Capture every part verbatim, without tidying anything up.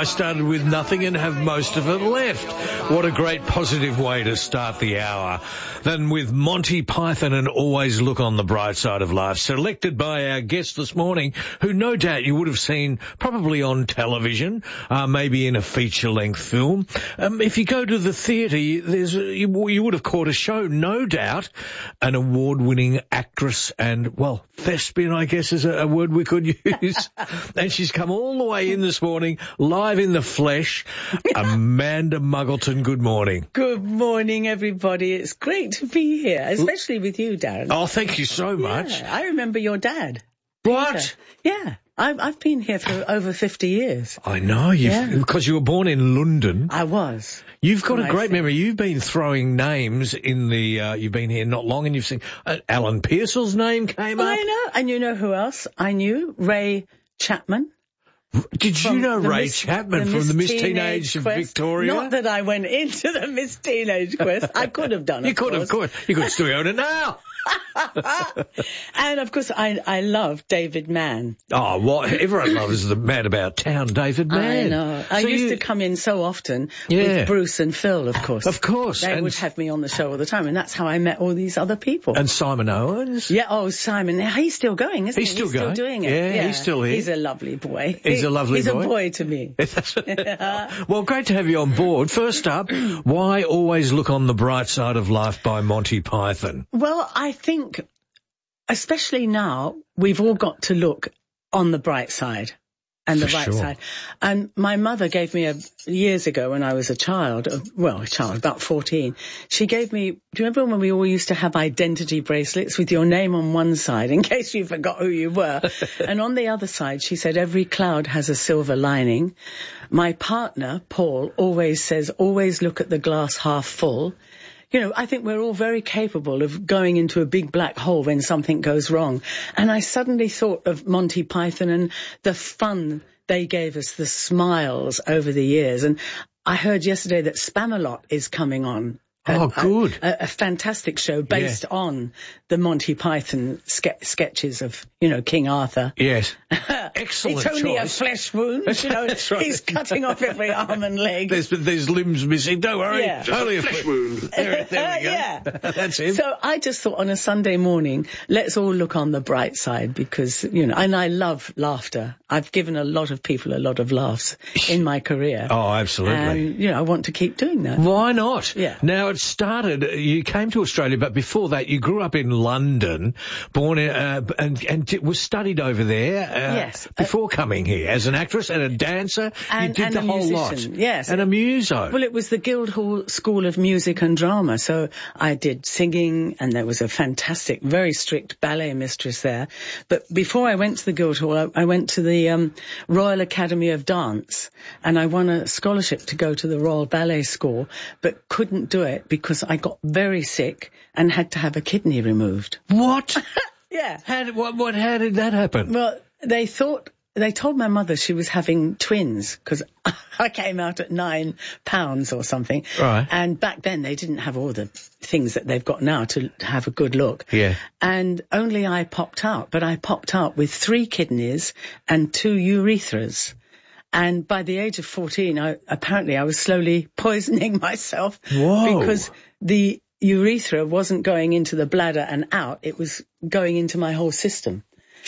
started with nothing and have most of it left. What a great positive way to start the hour. Then with Monty Python and Always Look on the Bright Side of Life, selected by our guest this morning, who no doubt you would have seen probably on television, uh, maybe in a feature-length film. Um, if you go to the theatre, there's you, you would have caught a show, no doubt. An award-winning actress and, well, thespian, I guess, is a, a word we could use. And she's come all the way in this morning, live in the flesh. Amanda Muggleton, good morning. Good morning, everybody. It's great to be here, especially with you, Darren. Oh, thank you so much. Yeah, I remember your dad. What? Peter. Yeah, I've, I've been here for over fifty years. I know, you've, Yeah. because you were born in London. I was. You've got a Nice great thing. memory. You've been throwing names in the, uh, you've been here not long and you've seen, uh, Alan Pearsall's name came up. I know. And you know who else I knew? Ray Chapman. Did you From know the Ray Miss- Chapman the from the Miss Miss Teenage, Teenage Quest. Victoria? Not that I went into the Miss Teenage Quest. I could have done it. You could, of course. You could still own it now. And, of course, I, I love David Mann. Oh, what everyone loves the Man About Town, David Mann. I know. I So used you- to come in so often Yeah. with Bruce and Phil, of course. Of course. They and, would have me on the show all the time, and that's how I met all these other people. and Simon Owens. Yeah, oh, Simon, he's still going, isn't He's he? still he's still going. doing it. Yeah, he's still here. He's a lovely boy. He's He- a lovely he's boy. He's a boy to me. Well, great to have you on board. First up, why always look on the bright side of life by Monty Python? Well, I think, especially now, we've all got to look on the bright side. And the For right sure. side. And my mother gave me a, years ago when I was a child, uh, well, a child, about fourteen, she gave me, do you remember when we all used to have identity bracelets with your name on one side in case you forgot who you were? And on the other side, she said, every cloud has a silver lining. My partner, Paul, always says, always look at the glass half full. You know, I think we're all very capable of going into a big black hole when something goes wrong. And I suddenly thought of Monty Python and the fun they gave us, the smiles over the years. And I heard yesterday that Spamalot is coming on. Oh, a, good. A, a fantastic show based Yeah. on the Monty Python ske- sketches of, you know, King Arthur. Yes. Excellent It's only choice. a flesh wound, you know. That's right. He's cutting off every arm and leg. There's, there's limbs missing. Don't worry. Yeah. It's only a flesh wound. There, there we go. Yeah. That's it. So I just thought on a Sunday morning, let's all look on the bright side because, you know, and I love laughter. I've given a lot of people a lot of laughs in my career. Oh, absolutely. And, you know, I want to keep doing that. Why not? Yeah. Now, it started, you came to Australia, but before that, you grew up in London, born in, uh, and, and it was studied over there. Uh, Yes. Before coming here, as an actress and a dancer, And- you did and the a whole musician, lot. yes. And a muso. Well, it was the Guildhall School of Music and Drama, so I did singing, and there was a fantastic, very strict ballet mistress there. But before I went to the Guildhall, I, I went to the um, Royal Academy of Dance, and I won a scholarship to go to the Royal Ballet School, but couldn't do it because I got very sick and had to have a kidney removed. What? Yeah. How did, what, what, how did that happen? Well, they thought, they told my mother she was having twins because I came out at nine pounds or something. Right. And back then they didn't have all the things that they've got now to have a good look. Yeah. And only I popped out, but I popped out with three kidneys and two urethras. And by the age of fourteen, I, apparently I was slowly poisoning myself. Whoa. Because the urethra wasn't going into the bladder and out, it was going into my whole system.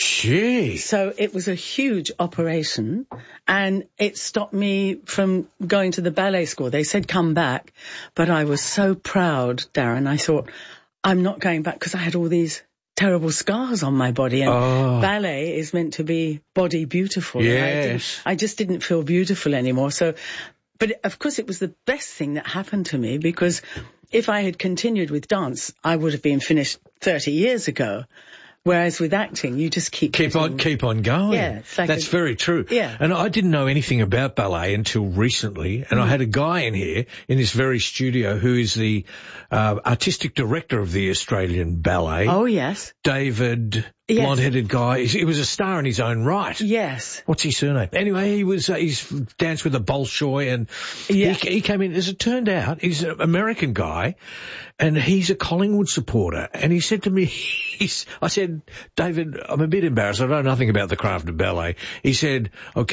Gee. So it was a huge operation and it stopped me from going to the ballet school. They said come back, but I was so proud, Darren. I thought, I'm not going back because I had all these terrible scars on my body and Oh. ballet is meant to be body beautiful. and I, didn't- Yes. I just didn't feel beautiful anymore. So, but of course it was the best thing that happened to me because if I had continued with dance, I would have been finished thirty years ago. Whereas with acting, you just keep Keep getting- on, keep on going. Yeah, it's like That's a- very true. Yeah. And I didn't know anything about ballet until recently, and I had a guy in here, in this very studio, who is the uh, artistic director of the Australian Ballet. Oh, yes. David, Yes. blonde-headed guy. He was a star in his own right. Yes. What's his surname? Anyway, he was, uh, he's danced with a Bolshoi and Yeah. he, he came in, as it turned out, he's an American guy and he's a Collingwood supporter. And he said to me, he's, I said, David, I'm a bit embarrassed. I know nothing about the craft of ballet. He said, okay,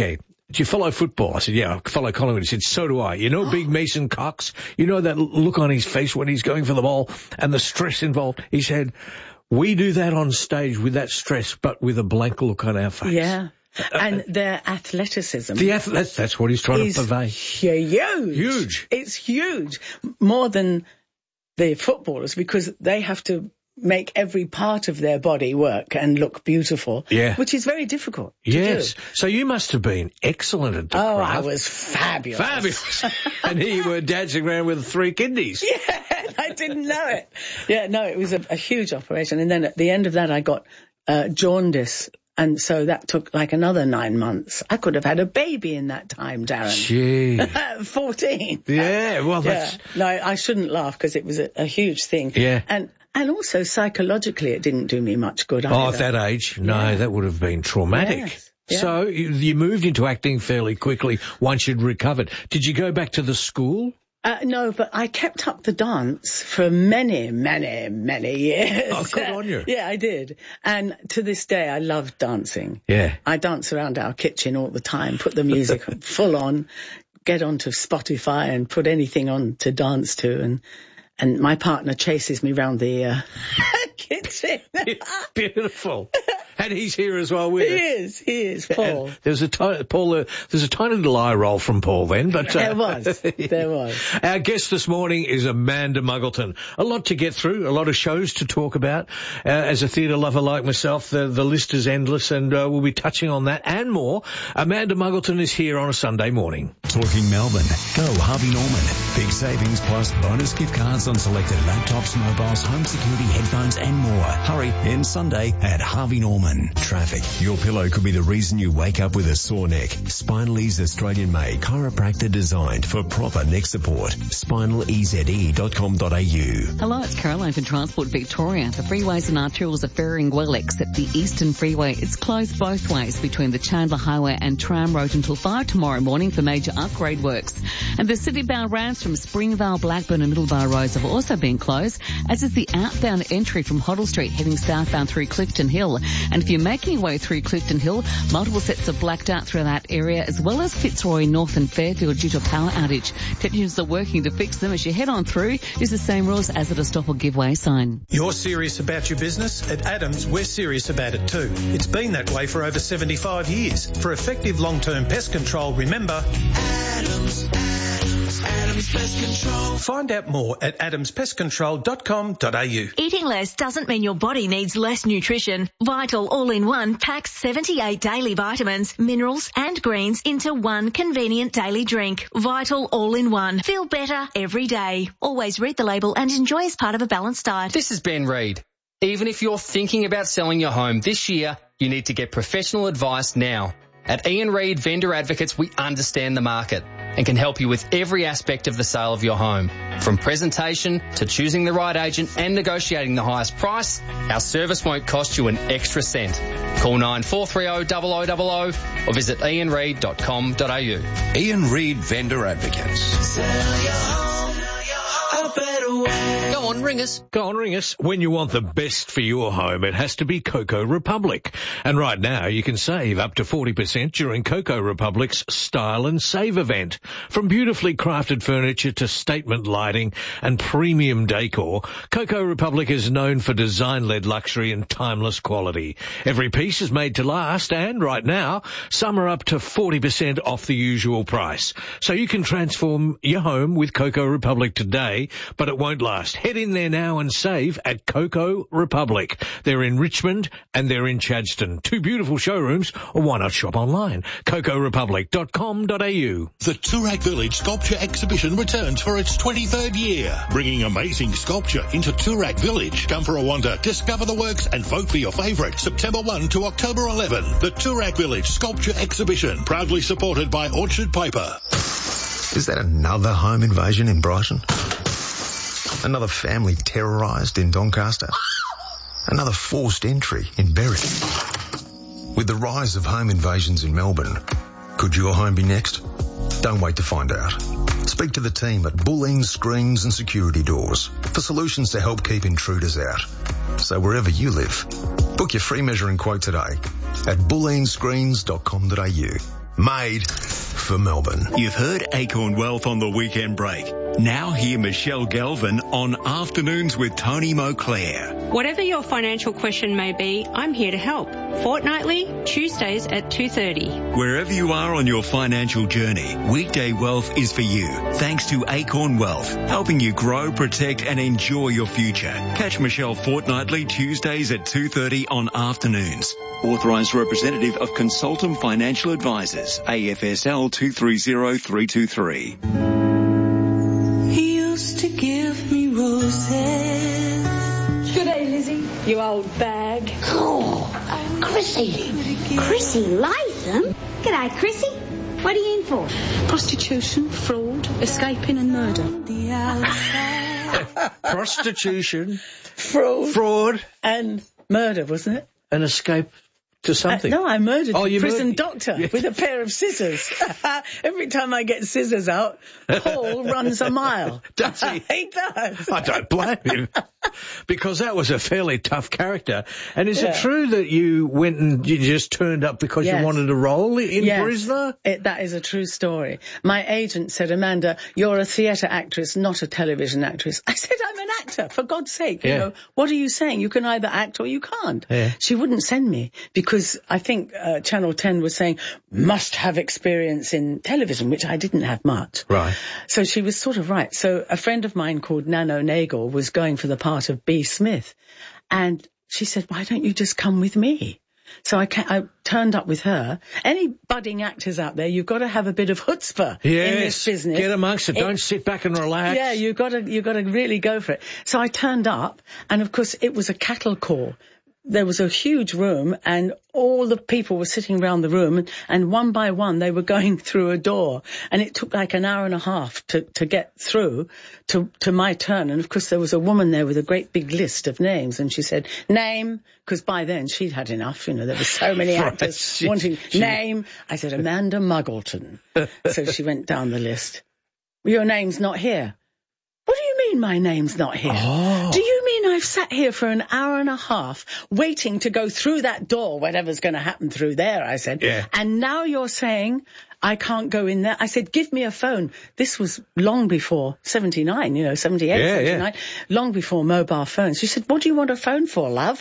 Do you follow football? I said, yeah, I follow Collingwood. He said, so do I. You know Big Mason Cox? You know that look on his face when he's going for the ball and the stress involved? He said, we do that on stage with that stress, but with a blank look on our face. Yeah. And their athleticism. The ath- that's, that's what he's trying to convey. Huge. Huge. It's huge. More than the footballers, because they have to make every part of their body work and look beautiful. Yeah. Which is very difficult to Yes. do. So you must have been excellent at the Oh, craft. I was fabulous. Fabulous. And here you were dancing around with three kidneys. Yeah, I didn't know it. Yeah, no, it was a, a huge operation. And then at the end of that, I got uh, jaundice. And so that took like another nine months. I could have had a baby in that time, Darren. Gee. fourteen. Yeah, well, that's... Yeah. No, I shouldn't laugh because it was a, a huge thing. Yeah. And and also psychologically it didn't do me much good either. Oh, at that age? No, Yeah. that would have been traumatic. Yes. Yeah. So you, you moved into acting fairly quickly once you'd recovered. Did you go back to the school? Uh, no, but I kept up the dance for many, many, many years. Oh, good on you. Yeah, I did. And to this day, I love dancing. Yeah. I dance around our kitchen all the time, put the music full on, get onto Spotify and put anything on to dance to. And and my partner chases me round the uh, kitchen. Beautiful. And he's here as well with He us. is, he is, Paul. And there's a tiny, Paul, uh, there's a tiny little eye roll from Paul then, but uh, There was, there was. Our guest this morning is Amanda Muggleton. A lot to get through, a lot of shows to talk about. Uh, as a theatre lover like myself, the, the list is endless, and uh, we'll be touching on that and more. Amanda Muggleton is here on a Sunday morning. Talking Melbourne. Go Harvey Norman. Big savings plus bonus gift cards on selected laptops, mobiles, home security, headphones and more. Hurry in Sunday at Harvey Norman. Traffic. Your pillow could be the reason you wake up with a sore neck. Spinally's Australian-made chiropractor designed for proper neck support. spinal e z e dot com dot a u. Hello, it's Caroline from Transport Victoria. The freeways and arterials are faring well except the Eastern Freeway. It's closed both ways between the Chandler Highway and Tram Road until five tomorrow morning for major upgrade works. And the city-bound routes from Springvale, Blackburn and Middleborough roads have also been closed, as is the outbound entry from Hoddle Street heading southbound through Clifton Hill. And if you're making your way through Clifton Hill, multiple sets are blacked out through that area, as well as Fitzroy North and Fairfield due to a power outage. Technicians are working to fix them. As you head on through, use the same rules as at a stop or give way sign. You're serious about your business? At Adams, we're serious about it too. It's been that way for over seventy-five years. For effective long-term pest control, remember Adams, Adams, Adams Pest Control. Find out more at adams pest control dot com dot a u. Eating less doesn't mean your body needs less nutrition. Vital All-in-One packs seventy-eight daily vitamins, minerals and greens into one convenient daily drink. Vital All-in-One. Feel better every day. Always read the label and enjoy as part of a balanced diet. This is Ben Reid. Even if you're thinking about selling your home this year, you need to get professional advice now. At Ian Reid Vendor Advocates, we understand the market and can help you with every aspect of the sale of your home. From presentation to choosing the right agent and negotiating the highest price, our service won't cost you an extra cent. Call nine four three zero, zero zero zero zero or visit ian reid dot com dot a u. Ian Reid Vendor Advocates. Sell your home a better way. Go on, ring us. Go on, ring us. When you want the best for your home, it has to be Coco Republic. And right now, you can save up to forty percent during Coco Republic's Style and Save event. From beautifully crafted furniture to statement lighting and premium decor, Coco Republic is known for design-led luxury and timeless quality. Every piece is made to last, and right now, some are up to forty percent off the usual price. So you can transform your home with Coco Republic today, but it won't last. Head in there now and save at Coco Republic. They're in Richmond and they're in Chadstone. Two beautiful showrooms, or why not shop online? coco republic dot com dot a u. The Toorak Village Sculpture Exhibition returns for its twenty-third year, bringing amazing sculpture into Toorak Village. Come for a wander, discover the works and vote for your favourite. September first to October eleventh, the Toorak Village Sculpture Exhibition, proudly supported by Orchard Paper. Is that another home invasion in Brighton? Another family terrorised in Doncaster? Another forced entry in Berwick? With the rise of home invasions in Melbourne, could your home be next? Don't wait to find out. Speak to the team at Bulleen Screens and Security Doors for solutions to help keep intruders out. So wherever you live, book your free measuring quote today at bulleen screens dot com dot a u. Made for Melbourne. You've heard Acorn Wealth on the weekend break. Now hear Michelle Galvin on Afternoons with Tony Moclair. Whatever your financial question may be, I'm here to help. Fortnightly, Tuesdays at two thirty. Wherever you are on your financial journey, Weekday Wealth is for you. Thanks to Acorn Wealth, helping you grow, protect and enjoy your future. Catch Michelle fortnightly Tuesdays at two thirty on Afternoons. Authorised representative of Consultum Financial Advisors, A F S L two three zero three two three. He used to give me roses. Good day, Lizzie, you old bag. Oh, Chrissy. Chrissy Latham? G'day, Chrissy. What are you in for? Prostitution, fraud, escaping and murder. Prostitution, Fraud. fraud, And murder, wasn't it? and escape to something. Uh, no, I murdered Oh, a you prison murdered- doctor Yeah. with a pair of scissors. Every time I get scissors out, Paul runs a mile. Does he? He does. I don't blame him. Because that was a fairly tough character. And is Yeah. it true that you went and you just turned up because Yes. you wanted a role in Yes, Prisoner? It, that is a true story. My agent said, Amanda, you're a theatre actress, not a television actress. I said, I'm an actor, for God's sake. You Yeah. know, what are you saying? You can either act or you can't. Yeah. She wouldn't send me because I think uh, Channel ten was saying, must have experience in television, which I didn't have much. Right. So she was sort of right. So a friend of mine called Nano Nagel was going for the part of B. Smith. And she said, why don't you just come with me? So I, ca- I turned up with her. Any budding actors out there, you've got to have a bit of chutzpah in this Yes. business. Get amongst it. It- Don't sit back and relax. Yeah, you've got to, you've got to really go for it. So I turned up, and of course it was a cattle call. There was a huge room, and all the people were sitting around the room, and, and one by one they were going through a door, and it took like an hour and a half to, to get through to, to my turn. And of course there was a woman there with a great big list of names, and she said, name, because by then she'd had enough, you know, there were so many Right, actors she- wanting she- name. I said, Amanda Muggleton. So she went down the list. Your name's not here. What do you mean my name's not here? Oh. Do you mean I've sat here for an hour and a half waiting to go through that door, whatever's going to happen through there, I said. Yeah. And now you're saying I can't go in there. I said, give me a phone. This was long before seventy-nine, you know, seventy-eight, Yeah, yeah. seventy-nine, long before mobile phones. She said, what do you want a phone for, love?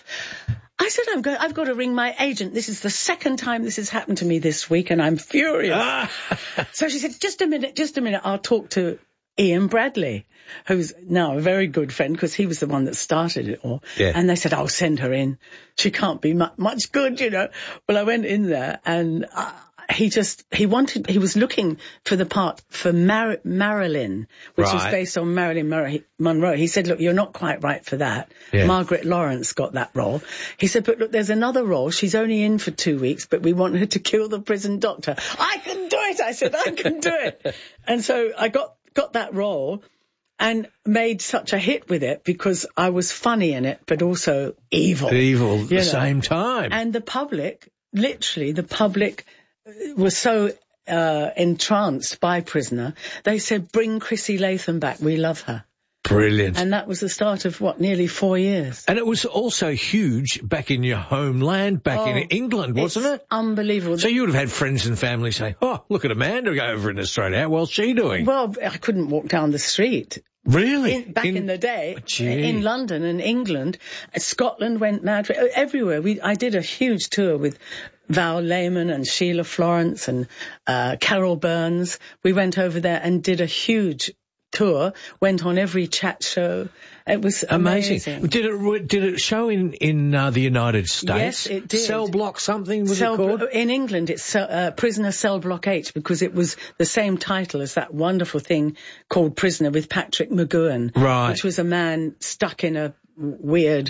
I said, I'm go- I've got to ring my agent. This is the second time this has happened to me this week, and I'm furious. Ah. So she said, just a minute, just a minute. I'll talk to Ian Bradley, who's now a very good friend because he was the one that started it all. Yeah. And they said, I'll send her in. She can't be mu- much good, you know. Well, I went in there and uh, he just, he wanted, he was looking for the part for Mar- Marilyn, which was Right. based on Marilyn Murray- Monroe. He said, look, you're not quite right for that. Yeah. Margaret Lawrence got that role. He said, but look, there's another role. She's only in for two weeks, but we want her to kill the prison doctor. I can do it. I said, I can do it. And so I got, got that role and made such a hit with it because I was funny in it, but also evil. Evil at you the know. same time. And the public, literally, the public was so uh, entranced by Prisoner. They said, bring Chrissy Latham back. We love her. Brilliant. And that was the start of, what, nearly four years. And it was also huge back in your homeland, back Oh, in England, wasn't it's it? Unbelievable. So you would have had friends and family say, oh, look at Amanda over in Australia. How well's she doing? Well, I couldn't walk down the street. Really? In, back in, the day, Gee. in London and England, Scotland went mad. Everywhere. We, I did a huge tour with Val Lehman and Sheila Florence and uh, Carol Burns. We went over there and did a huge tour, went on every chat show. It was amazing. Amazing. Did it did it show in in uh, the United States? Yes, it did. Cell Block something was Cell, it called? in England, it's uh, Prisoner Cell Block H because it was the same title as that wonderful thing called Prisoner with Patrick McGoohan, Right. which was a man stuck in a weird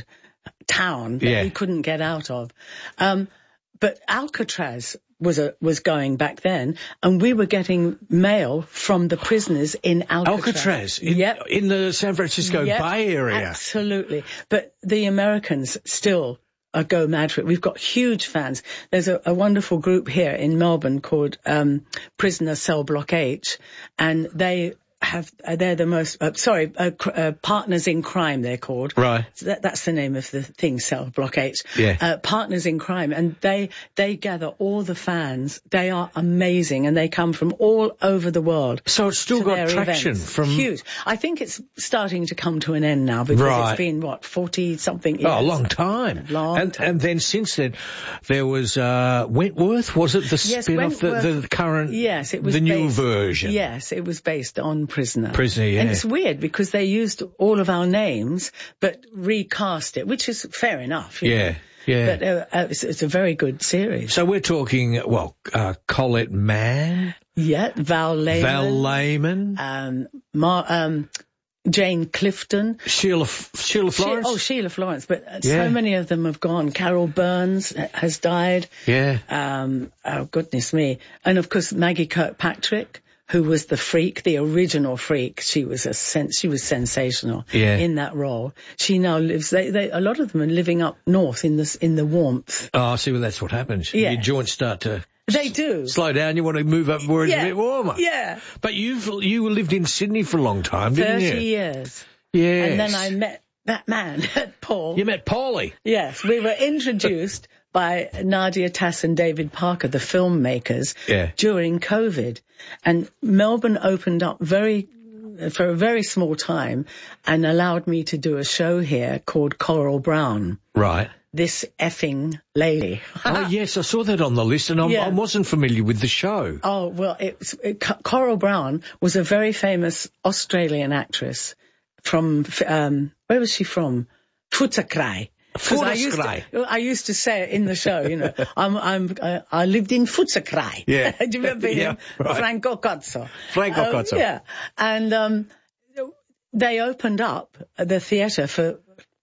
town that Yeah. he couldn't get out of. Um, but Alcatraz was a, was going back then, and we were getting mail from the prisoners in Alcatraz. Alcatraz, in, Yep. in the San Francisco Yep, Bay Area. Absolutely. But the Americans still uh, go mad for it. We've got huge fans. There's a, a wonderful group here in Melbourne called um, Prisoner Cell Block H, and they have uh, they're the most uh, sorry uh, cr- uh, Partners in Crime they're called. Right. So that, that's the name of the thing. Cell Block H. Yeah. Uh, Partners in Crime, and they they gather all the fans. They are amazing, and they come from all over the world. So it's still got traction events. from Huge. I think it's starting to come to an end now because right. it's been what forty something years. Oh, a long time. A long and, time. And then since then, there was uh, Wentworth. Was it the yes, spin-off, the, Wentworth, the current? Yes, it was the new based, version. Yes, it was based on Prisoner. Prisoner, yeah. And it's weird because they used all of our names but recast it, which is fair enough. You Yeah. know? Yeah. But uh, uh, it's, it's a very good series. So we're talking, well, uh, Colette Mann. Yeah, Val Lehman. Val Lehman. Um, Mar- um, Jane Clifton. Sheila, Sheila Florence. She- oh, Sheila Florence. But uh, Yeah. so many of them have gone. Carol Burns has died. Yeah. Um, oh, goodness me. And, of course, Maggie Kirkpatrick, who was the freak, the original freak. She was a sen- she was sensational Yeah. in that role. She now lives, they, they, a lot of them are living up north in the, in the warmth. Oh, see, well, that's what happens. Yeah. Your joints start to They do. slow down. You want to move up where it's Yeah. a bit warmer. Yeah. But you've you lived in Sydney for a long time, didn't you? thirty years. Yes. And then I met that man, Paul. You met Paulie. Yes, we were introduced by Nadia Tass and David Parker, the filmmakers, Yeah. during COVID. And Melbourne opened up very, for a very small time and allowed me to do a show here called Coral Brown. Right. This effing lady. Oh, yes, I saw that on the list, and I, Yeah. I wasn't familiar with the show. Oh, well, it, it, Coral Brown was a very famous Australian actress from, um, where was she from? Footscray. 'Cause I used, to, I used to say it in the show, you know, I'm, I'm, uh, I lived in Footscray. Yeah. Do you remember Yeah, him? right. Franco Cozzo. Franco Um, Cozzo. Yeah. And, um, they opened up the theatre for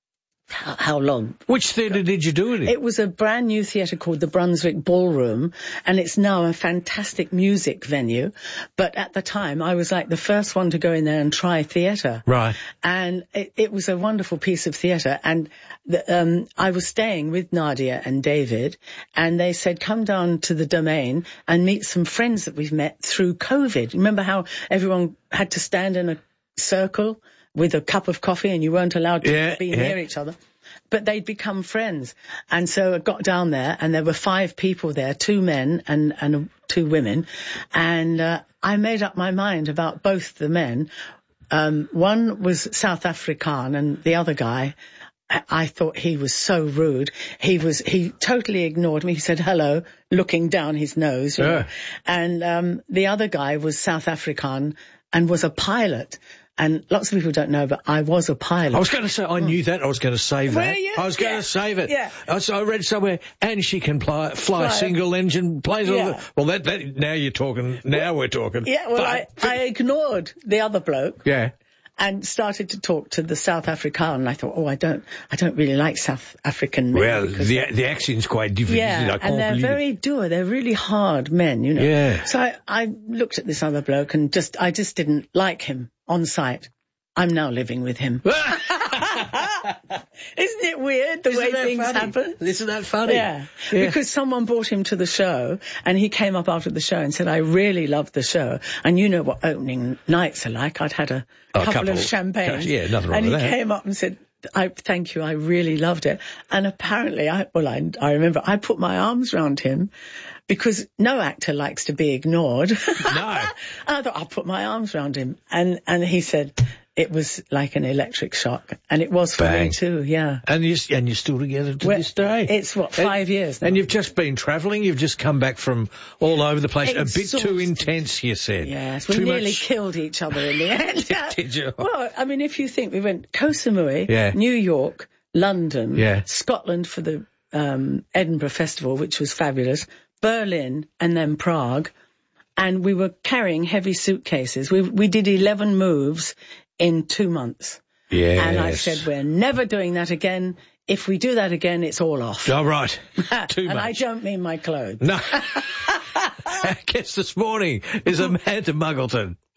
how, how long? Which theatre did you do it in? It was a brand new theatre called the Brunswick Ballroom, and it's now a fantastic music venue. But at the time, I was like the first one to go in there and try theatre. Right. And it, it was a wonderful piece of theatre. And the, um, I was staying with Nadia and David, and they said, come down to the Domain and meet some friends that we've met through COVID. Remember how everyone had to stand in a circle with a cup of coffee and you weren't allowed to Yeah, be yeah. near each other? But they'd become friends. And so I got down there and there were five people there, two men and, and two women. And uh, I made up my mind about both the men. Um, one was South African and the other guy, I, I thought he was so rude. He was, he totally ignored me. He said hello, looking down his nose. You Yeah. know. And um, the other guy was South African and was a pilot. And lots of people don't know, but I was a pilot. I was going to say, I knew that. I was going to save Were that. you? I was going Yeah. to save it. Yeah. I, so I read somewhere, and she can fly, fly, Fly. single engine planes. all Yeah. the- Well, that, that, now you're talking, now we're talking. Yeah, well, I, But- I ignored the other bloke. Yeah. And started to talk to the South African, and I thought, oh, I don't, I don't really like South African men. Well, because the, they're- the accent's quite different, yeah, isn't it? I can't and they're believe very it. dour. They're really hard men, you know. Yeah. So I, I looked at this other bloke and just, I just didn't like him on sight. I'm now living with him. Isn't it weird the Isn't way that things funny? happen? Isn't that funny? Yeah. Yeah. Because someone brought him to the show and he came up after the show and said, I really loved the show. And you know what opening nights are like. I'd had a Oh, couple, couple. of champagne. Yeah, nothing wrong and with he that. came up and said, I thank you, I really loved it. And apparently, I well, I, I remember I put my arms around him because no actor likes to be ignored. No. I thought I'll put my arms around him. And, and he said, it was like an electric shock. And it was for Bang. me too, yeah. And you're, and you're still together to Well, this day. It's what, five years now. And you've just been travelling. You've just come back from all over the place. A bit too Exhausted. intense, you said. Yes, we Too nearly much- killed each other in the end. Did you? Well, I mean, if you think we went Koh Samui, Yeah. New York, London, Yeah. Scotland for the um, Edinburgh Festival, which was fabulous, Berlin, and then Prague, and we were carrying heavy suitcases. We we did eleven moves in two months. Yes. And I said, we're never doing that again. If we do that again, it's all off. Oh, right. Too and much. I don't mean my clothes. No. Our guest this morning is Amanda Muggleton.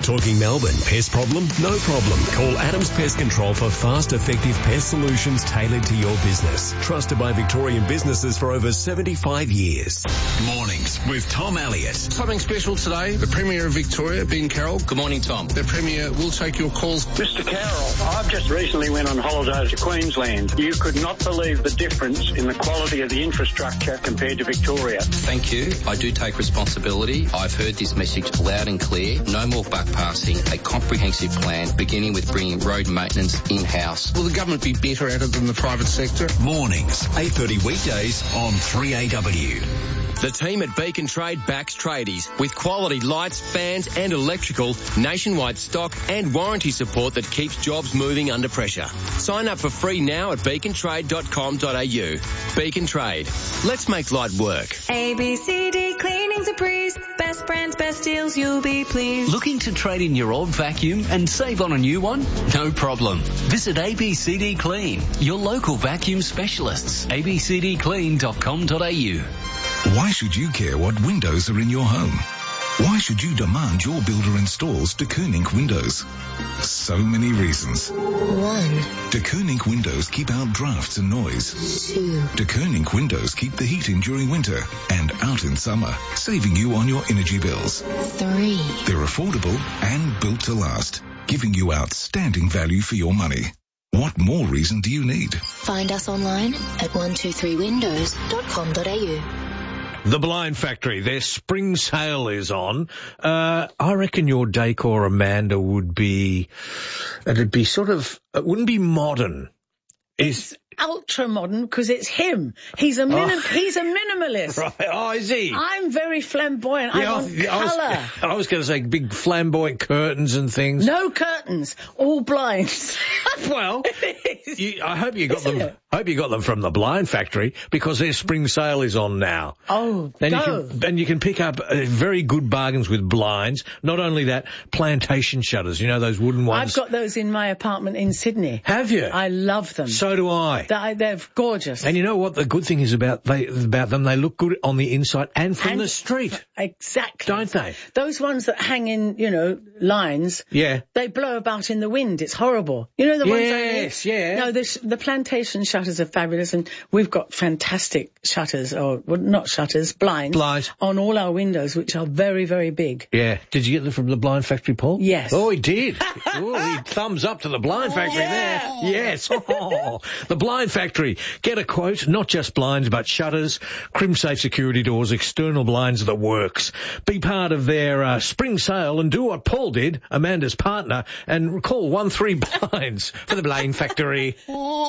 Talking Melbourne, pest problem? No problem. Call Adams Pest Control for fast, effective pest solutions tailored to your business. Trusted by Victorian businesses for over seventy-five years. Mornings with Tom Elliott. Something special today. The Premier of Victoria, Ben Carroll. Good morning, Tom. The Premier will take your calls. Mister Carroll, I've just recently went on holidays to Queensland. You could not believe the difference in the quality of the infrastructure compared to Victoria. Thank you. I do take responsibility. I've heard this message loud and clear. No more buck passing. A comprehensive plan beginning with bringing road maintenance in-house. Will the government be better at it than the private sector? Mornings, eight thirty weekdays on three A W. The team at Beacon Trade backs tradies with quality lights, fans and electrical, nationwide stock and warranty support that keeps jobs moving under pressure. Sign up for free now at beacon trade dot com dot a u. Beacon Trade. Let's make light work. A B C D Cleaning's a breeze. Best brands, best deals, you'll be pleased. Looking to trade in your old vacuum and save on a new one? No problem. Visit A B C D Clean, your local vacuum specialists. a b c d clean dot com dot a u. Why should you care what windows are in your home? Why should you demand your builder installs De Koning windows? So many reasons. One. De Koning windows keep out drafts and noise. Two. De Koning windows keep the heat in during winter and out in summer, saving you on your energy bills. Three. They're affordable and built to last, giving you outstanding value for your money. What more reason do you need? Find us online at one two three windows dot com dot a u. The Blind Factory, their spring sale is on. Uh, I reckon your decor, Amanda, would be, it'd be sort of, it wouldn't be modern. It's ultra modern because it's him. He's a minim- oh. he's a minimalist. Right. Oh, is he? I'm very flamboyant. Yeah, I want I, colour. I was, I was going to say big flamboyant curtains and things. No curtains, all blinds. Well, you, I hope you got Isn't them. It? I hope you got them from the Blind Factory because their spring sale is on now. Oh, and go. You can, and you can pick up uh, very good bargains with blinds. Not only that, plantation shutters. You know those wooden ones. I've got those in my apartment in Sydney. Have you? I love them. So do I. They're, they're gorgeous. And you know what the good thing is about they about them? They look good on the inside and from and the street. Exactly. Don't they? Those ones that hang in, you know, lines. Yeah. They blow about in the wind. It's horrible. You know the ones I mean? Yes, yeah. No, the, sh- the plantation shutters are fabulous, and we've got fantastic shutters, or well, not shutters, blinds. Blinds. On all our windows, which are very, very big. Yeah. Did you get them from the Blind Factory, Paul? Yes. Oh, he did. Oh, he thumbs up to the Blind Factory yeah. there. Yes. Oh, the Blind Factory. Get a quote, not just blinds, but shutters, crim-safe security doors, external blinds, the works. Be part of their uh, spring sale and do what Paul did, Amanda's partner, and call one three blinds for the Blind Factory.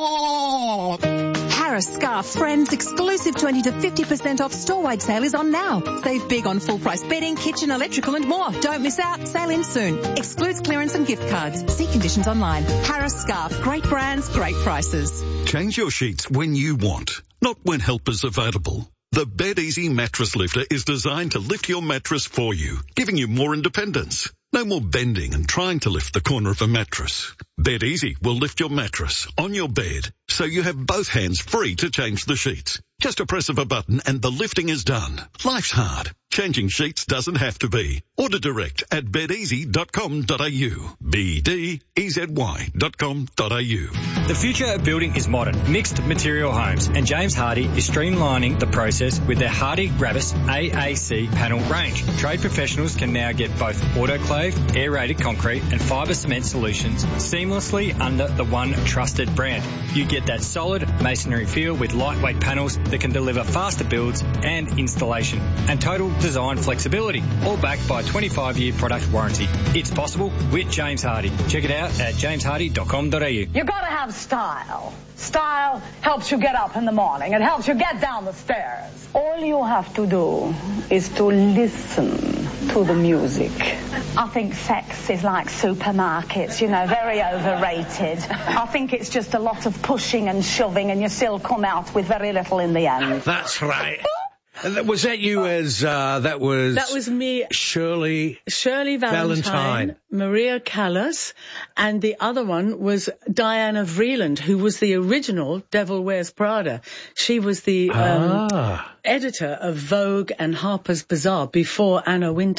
Harris Scarf Friends exclusive twenty to fifty percent off store-wide sale is on now. Save big on full-price bedding, kitchen, electrical and more. Don't miss out. Sale ends soon. Excludes clearance and gift cards. See conditions online. Harris Scarf. Great brands, great prices. Change your sheets when you want, not when help is available. The Bed Easy Mattress Lifter is designed to lift your mattress for you, giving you more independence. No more bending and trying to lift the corner of a mattress. Bed Easy will lift your mattress on your bed, so you have both hands free to change the sheets. Just a press of a button and the lifting is done. Life's hard. Changing sheets doesn't have to be. Order direct at bed easy dot com dot a u. B D E Z Y dot com dot a u. The future of building is modern, mixed material homes, and James Hardie is streamlining the process with their Hardie Gravis A A C panel range. Trade professionals can now get both autoclave, aerated concrete and fibre cement solutions seamlessly under the one trusted brand. You get that solid masonry feel with lightweight panels that can deliver faster builds and installation, and total design flexibility, all backed by a twenty-five year product warranty. It's possible with James Hardie. Check it out at james hardie dot com dot a u. You gotta have style. Style helps you get up in the morning. It helps you get down the stairs. All you have to do is to listen to the music. I think sex is like supermarkets, you know, very overrated. I think it's just a lot of pushing and shoving and you still come out with very little in the end. That's right. Was that you as, uh, that was... That was me. Shirley... Shirley Valentine, Valentine. Maria Callas, and the other one was Diana Vreeland, who was the original Devil Wears Prada. She was the um, ah. editor of Vogue and Harper's Bazaar before Anna Wintour.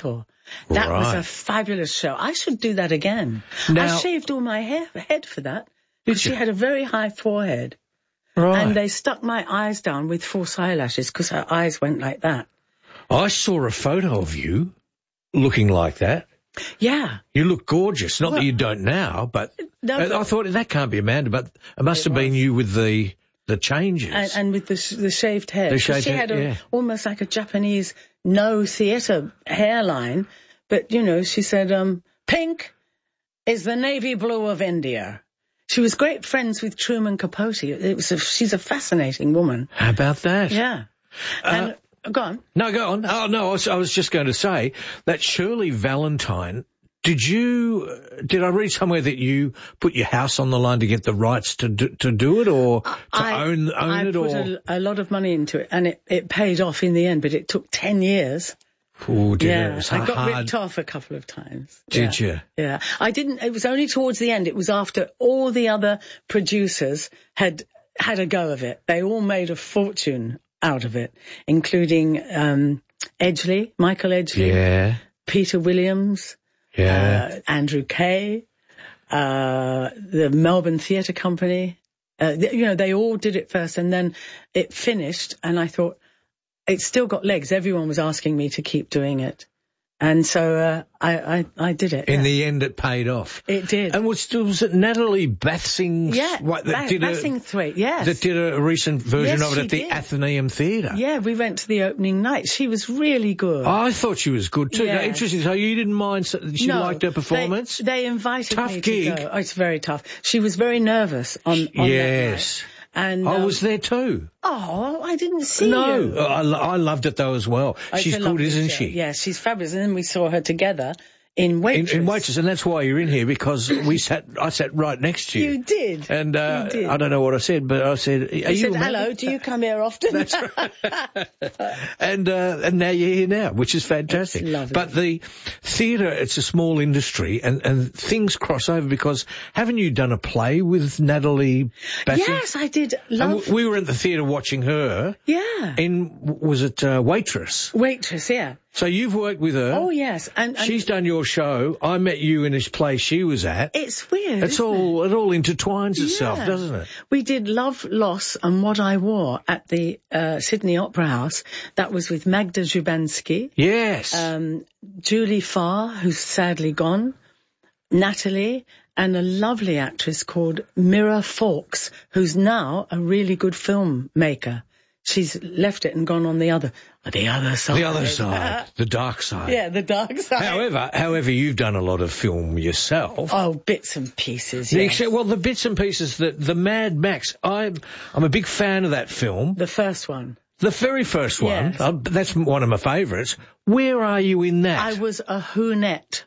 That was Right. a fabulous show. I should do that again. Now- I shaved all my hair, head for that. Did She you? had a very high forehead. Right. And they stuck my eyes down with false eyelashes because her eyes went like that. I saw a photo of you looking like that. Yeah. You look gorgeous. Not Well- that you don't now, but, No, I- but- I thought that can't be Amanda, but it must have been you with the the changes. And, and with the, sh- the shaved hair. The 'Cause shaved she hair, had a, yeah. almost like a Japanese no theatre hairline. But, you know, she said, um, pink is the navy blue of India. She was great friends with Truman Capote. It was a, she's a fascinating woman. How about that? Yeah. And, uh, go on. No, go on. Oh, no, I was, I was just going to say that Shirley Valentine, did you, did I read somewhere that you put your house on the line to get the rights to do, to do it or to I, own, own I it put or? a, a lot of money into it and it, it paid off in the end, but it took ten years. Oh, did yeah, it? It was I got hard. ripped off a couple of times. Did yeah. you? Yeah. I didn't, it was only towards the end. It was after all the other producers had had a go of it. They all made a fortune out of it, including um, Edgley, Michael Edgley, Yeah. Peter Williams, Yeah. uh, Andrew Kay, uh, the Melbourne Theatre Company. Uh, th- you know, they all did it first and then it finished and I thought, it's still got legs. Everyone was asking me to keep doing it. And so uh, I, I I did it. In yeah. the end, it paid off. It did. And was, was it Natalie Bathing? Yeah, what, that Ba- did a, Bassingthwaite, yes. That did a recent version Yes, of it she at the did. Athenaeum Theatre. Yeah, we went to the opening night. She was really good. I thought she was good too. Yeah. Interesting. So you didn't mind, so she No, liked her performance? They, they invited Tough me gig. to go. Oh, it's very tough. She was very nervous on, on Yes. that night. And, I um, was there too. Oh, I didn't see no, you. I, lo- I loved it though as well. Oh, it's She's a good, lovely isn't show. she? Yeah, she's fabulous. And then we saw her together in Waitress. In, in Waitress, and that's why you're in here, because we sat, I sat right next to you. You did. And uh, You did. I don't know what I said, but I said, are You you said, Amanda? hello, do you come here often? That's right. and uh, and now you're here now, which is fantastic. It's lovely. But the theatre, it's a small industry, and, and things cross over, because haven't you done a play with Natalie Bassing? Yes, I did. And Love. w- we were at the theatre watching her Yeah. in, was it uh, Waitress? Waitress, yeah. So you've worked with her. Oh, yes. And, and She's done your show. I met you in this play she was at. it's weird. It's isn't all, it all intertwines itself, Yeah. doesn't it? We did Love, Loss and What I Wore at the uh, Sydney Opera House. That was with Magda Jubansky, Yes. um, Julie Farr, who's sadly gone, Natalie, and a lovely actress called Mira Fawkes, who's now a really good filmmaker. She's left it and gone on the other, the other side. the other side. The dark side. Yeah, the dark side. However, however, you've done a lot of film yourself. Oh, bits and pieces, The yes. except- well, the bits and pieces that the Mad Max. I'm I'm a big fan of that film. The first one. The very first one. Yes. Uh, that's one of my favourites. Where are you in that? I was a Who-net.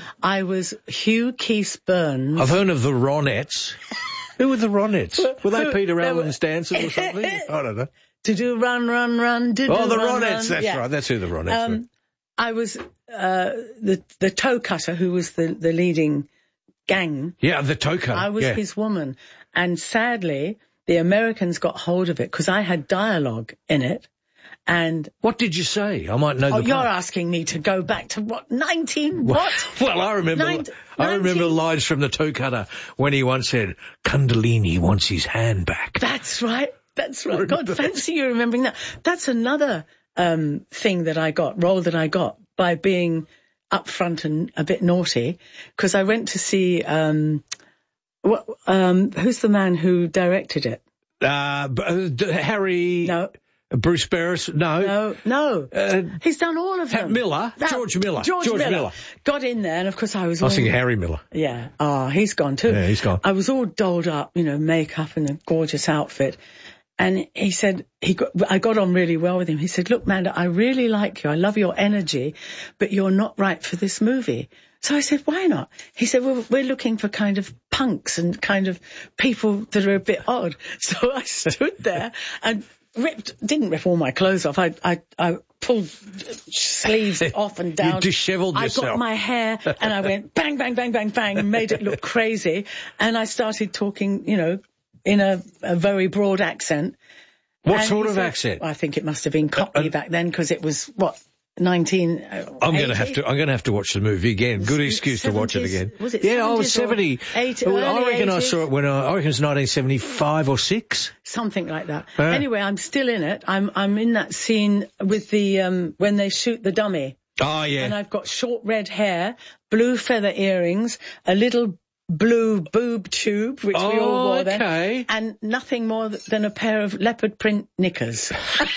I was Hugh Keith Burns. I've heard of the Ronettes. Who were the Ronettes? Were they Who- Peter they Allen's were- dancers or something? I don't know. To do run, run, run, do Oh, do the run, Ronettes. run. That's Yeah. right. That's who the Ronettes were. Um, I was uh, the the toe cutter who was the the leading gang. Yeah, the Toka. I was yeah. his woman, and sadly, the Americans got hold of it because I had dialogue in it. And what did you say? I might know oh, the you're part. asking me to go back to what nineteen? What? Well, I remember. Nine- I remember nineteen lines from the Toe Cutter when he once said, "Kundalini wants his hand back." That's right. That's right. God, fancy you remembering that. That's another um, thing that I got, role that I got by being upfront and a bit naughty, because I went to see um, what, um, who's the man who directed it? Uh, b- uh, d- Harry. No. Bruce Barris. No. No, no. Uh, He's done all of them. Miller. That- George Miller. George, George Miller. Miller. Got in there, and of course I was I was all... thinking Harry Miller. Yeah. Oh, he's gone too. Yeah, he's gone. I was all dolled up, you know, makeup and a gorgeous outfit. And he said, he got, I got on really well with him. He said, look, Manda, I really like you. I love your energy, but you're not right for this movie. So I said, why not? He said, well, we're looking for kind of punks and kind of people that are a bit odd. So I stood there and ripped, didn't rip all my clothes off. I, I, I pulled sleeves off and down. You dishevelled yourself. I got my hair and I went bang, bang, bang, bang, bang and made it look crazy. And I started talking, you know, in a, a very broad accent. What And sort he of said- accent? I think it must have been Cockney Uh, uh, back then because it was, what, nineteen. I'm going to have to. I'm going to have to watch the movie again. Good excuse to watch it again. Was it? Yeah, I was seventy. eighty, Well, I early reckon I eighties? saw it when I, I reckon it's nineteen seventy-five or six. Something like that. Uh. Anyway, I'm still in it. I'm I'm in that scene with the um when they shoot the dummy. Oh yeah. And I've got short red hair, blue feather earrings, a little blue boob tube, which oh, we all wore then, okay. and nothing more than a pair of leopard print knickers.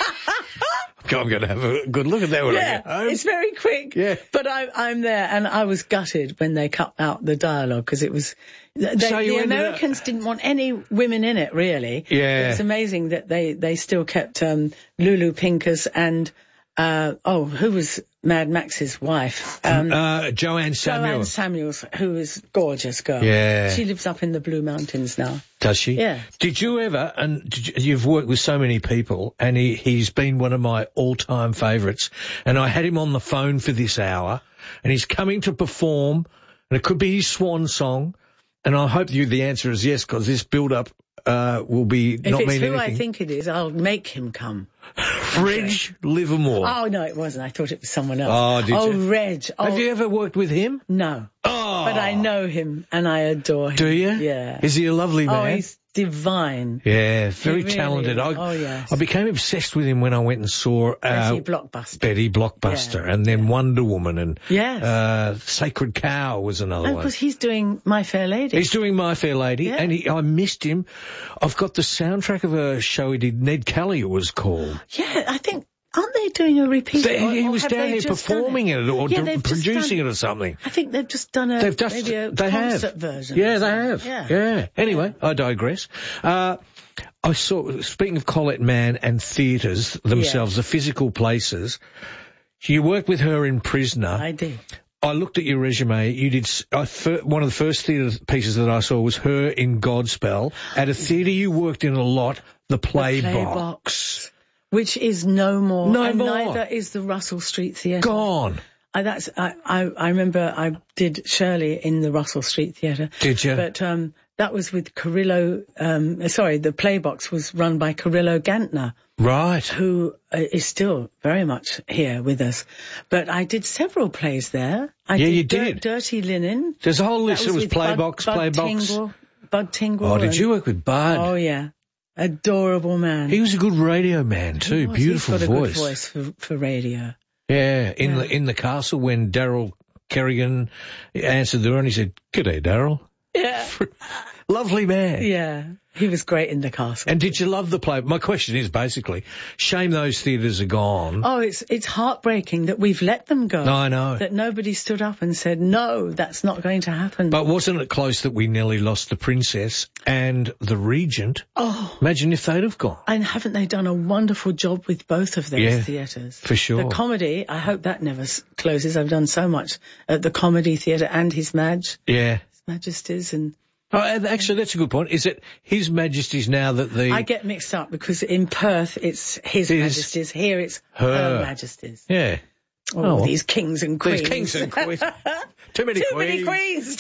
I'm going to have a good look at that when yeah, I get home. It's very quick. Yeah. But I, I'm there, and I was gutted when they cut out the dialogue, because it was... They, So you the ended up- Americans didn't want any women in it, really. Yeah. It's amazing that they, they still kept um, Lulu Pincus and... Uh, oh, who was Mad Max's wife? Um, uh, Joanne Samuel. Joanne Samuels, who is a gorgeous girl. Yeah. She lives up in the Blue Mountains now. Does she? Yeah. Did you ever, and did you, you've worked with so many people, and he, he's been one of my all-time favourites, and I had him on the phone for this hour, and he's coming to perform, and it could be his swan song, and I hope you the answer is yes, because this build-up uh, will be If not it's mean who anything. I think it is, I'll make him come. Reg Livermore. Oh, no, it wasn't. I thought it was someone else. Oh, did oh, you? Reg. Oh, Have you ever worked with him? No. Oh. But I know him, and I adore him. Do you? Yeah. Is he a lovely man? Oh, he's divine. Yeah, very really talented. is. I, Oh, yes. I became obsessed with him when I went and saw uh, Betty Blockbuster. Betty Blockbuster, and then Wonder Woman, and Yes. uh, Sacred Cow was another And one. because he's doing My Fair Lady. He's doing My Fair Lady, Yeah. and he, I missed him. I've got the soundtrack of a show he did, Ned Kelly it was called. Yeah, I think, aren't they doing a repeat? They- or- he or was have down they there just done performing it, or Yeah, d- they've just producing done- it or something. I think they've just done a, They've just, maybe a they have. concert version. Yeah, or they something. have. Yeah. Yeah. Anyway, I digress. Uh, I saw, speaking of Colette Mann and theatres themselves, Yeah. the physical places, you worked with her in Prisoner. I did. I looked at your resume. You did, s- I, fir- one of the first theatre pieces that I saw was her in Godspell at a theatre you worked in a lot, the Play, The Play Box. Box, which is no more. No and more. neither is the Russell Street Theatre. Gone. I, that's, I, I, I remember I did Shirley in the Russell Street Theatre. Did you? But, um, that was with Carrillo, um, sorry, the Playbox was run by Carrillo Gantner, Right. who uh, is still very much here with us. But I did several plays there. I Yeah, did you Dir- did. Dirty Linen. There's a whole list. That It was with Bud- Playbox, Bud Playbox. Tingle, Bud Tingle. Oh, did and- you work with Bud? Oh, yeah. Adorable man. He was a good radio man He too. was. Beautiful He's got voice. a good voice for, for radio. Yeah, in Yeah. the in the castle when Daryl Kerrigan answered the door and he said, "G'day, Daryl." Yeah. Lovely man. Yeah. He was great in the castle. And did you love the play? My question is basically, shame those theatres are gone. Oh, it's it's heartbreaking that we've let them go. I know. That nobody stood up and said, no, that's not going to happen. But wasn't it close that we nearly lost the Princess and the Regent? Oh. Imagine if they'd have gone. And haven't they done a wonderful job with both of those Yeah, theatres? for sure. The comedy, I hope that never s- closes. I've done so much at the Comedy Theatre and His Madge, Yeah. His Majesty's, and Oh, and actually, that's a good point. Is it His Majesty's now that the... I get mixed up because in Perth it's His It is Majesty's, here it's her. Her Majesty's. Yeah. Oh, Oh, well. these kings and queens. These kings and queens. Too many Too queens. many queens.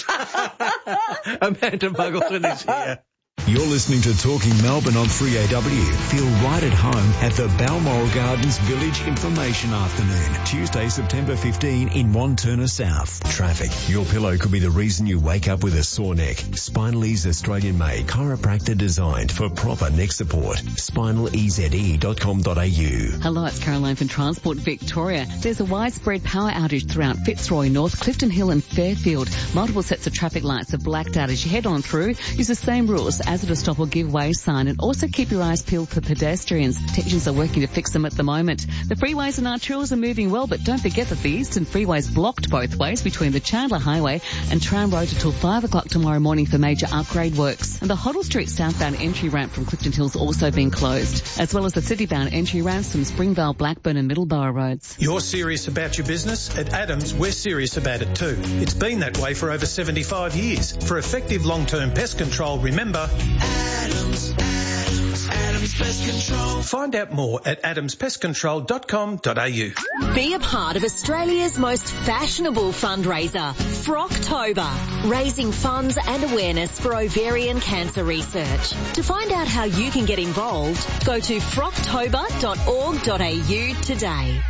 Amanda Muggleton is here. You're listening to Talking Melbourne on three A W. Feel right at home at the Balmoral Gardens Village Information Afternoon, Tuesday, September fifteenth in Wanturna South. Traffic. Your pillow could be the reason you wake up with a sore neck. Spinalese Australian-made chiropractor designed for proper neck support. spinal e z e dot com dot a u. Hello, it's Caroline from Transport Victoria. There's a widespread power outage throughout Fitzroy North, Clifton Hill and Fairfield. Multiple sets of traffic lights are blacked out as you head on through. Use the same rules as at a stop or give way sign, and also keep your eyes peeled for pedestrians. Technicians are working to fix them at the moment. The freeways and arterials are moving well, but don't forget that the Eastern Freeway is blocked both ways between the Chandler Highway and Tram Road until five o'clock tomorrow morning for major upgrade works. And the Hoddle Street southbound entry ramp from Clifton Hill's also been closed, as well as the citybound entry ramps from Springvale, Blackburn and Middleborough roads. You're serious about your business? At Adams, we're serious about it too. It's been that way for over seventy-five years. For effective long-term pest control, remember Adams, Adams, Adams Pest Control. Find out more at adams pest control dot com dot a u. Be a part of Australia's most fashionable fundraiser, Frocktober, raising funds and awareness for ovarian cancer research. To find out how you can get involved, go to frocktober dot org dot a u today.